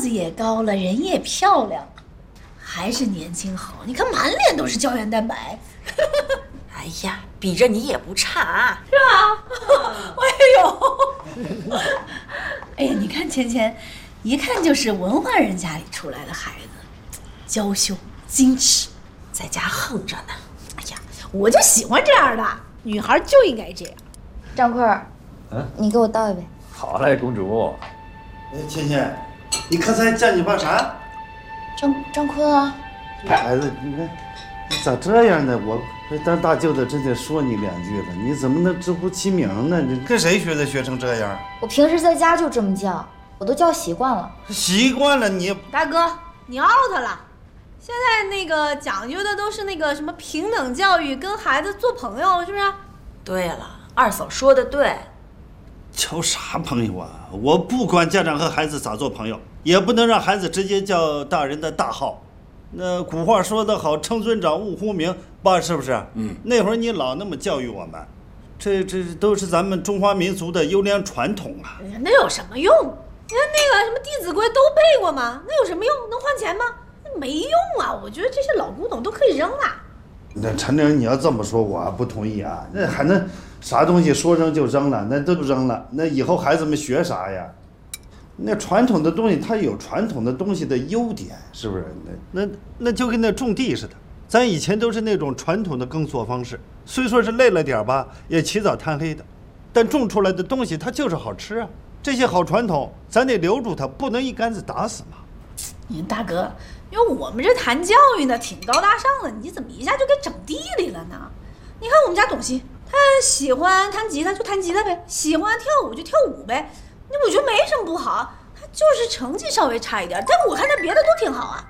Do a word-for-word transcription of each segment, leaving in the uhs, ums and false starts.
子也高了，人也漂亮，还是年轻好。你看满脸都是胶原蛋白。 哎呀，比着你也不差啊， 是吧？哎呦，哎呀，你看芊芊，一看就是文化人家里出来的孩子，娇羞矜持， 在家横着呢。 哎呀，我就喜欢这样的女孩，就应该这样。 张坤，嗯，你给我倒一杯。 好嘞，公主。 哎，芊芊，你刚才叫你爸啥？ 张张坤啊。 这孩子，你看，你咋这样呢？我当大舅子真得说你两句了，你怎么能直呼其名呢？你跟谁学的学成这样？ 我平时在家就这么叫，我都叫习惯了。 习惯了你。 大哥，你 out 了。现在那个讲究的都是那个什么平等教育，跟孩子做朋友，是不是？ 对了，二嫂说的对。 交啥朋友啊？我不管家长和孩子咋做朋友，也不能让孩子直接叫大人的大号。那古话说得好，称尊长，勿呼名，爸是不是？嗯。那会儿你老那么教育我们，这这都是咱们中华民族的优良传统啊。 那有什么用？你看那个什么《弟子规》都背过吗？那有什么用？能换钱吗？没用啊！我觉得这些老古董都可以扔了。 那陈玲，你要这么说，我不同意啊。那还能啥东西说扔就扔了？那都扔了，那以后孩子们学啥呀？那传统的东西它有传统的东西的优点，是不是？那那那就跟那种地似的，咱以前都是那种传统的耕作方式，虽说是累了点吧，也起早贪黑的，但种出来的东西它就是好吃啊。这些好传统，咱得留住它，不能一竿子打死嘛。 你大哥，因为我们这谈教育呢挺高大上的，你怎么一下就给整地里了呢？你看我们家董卿，他喜欢弹吉他就弹吉他呗，喜欢跳舞就跳舞呗。那我觉得没什么不好，他就是成绩稍微差一点，但我看他别的都挺好啊。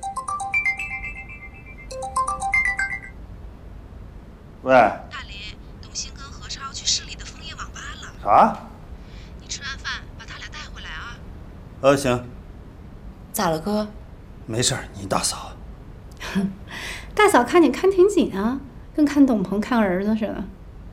喂， 大林，董卿跟何超去市里的枫叶网吧了。 啥？ 你吃完饭把他俩带回来啊。 呃，行。 咋了哥？ 没事儿，你大嫂。 大嫂看你看挺紧啊，跟看董鹏看儿子似的。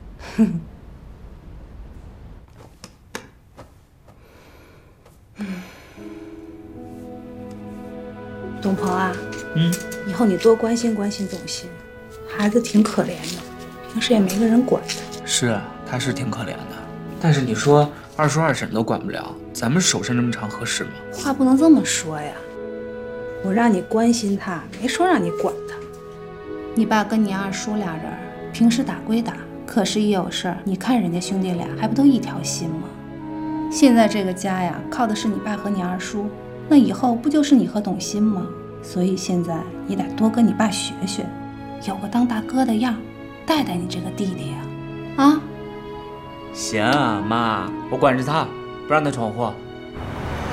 董鹏啊， 嗯， 以后你多关心关心董卿，孩子挺可怜的，平时也没个人管他。 是，他是挺可怜的，但是你说二叔二婶都管不了，咱们手伸这么长合适吗？ 话不能这么说呀，我让你关心他，没说让你管他。 你爸跟你二叔俩人平时打归打，可是一有事儿，你看人家兄弟俩还不都一条心吗？现在这个家呀，靠的是你爸和你二叔，那以后不就是你和董卿吗？所以现在你得多跟你爸学学，有个当大哥的样，带带你这个弟弟呀。啊， 行啊，妈，我管着他，不让他闯祸。